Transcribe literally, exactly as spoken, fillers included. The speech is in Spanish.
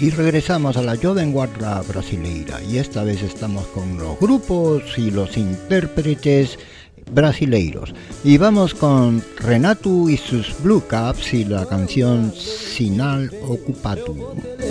Y regresamos a la Joven Guarda Brasileira y esta vez estamos con los grupos y los intérpretes brasileiros y vamos con Renato y sus Blue Caps y la canción Sinal Ocupado.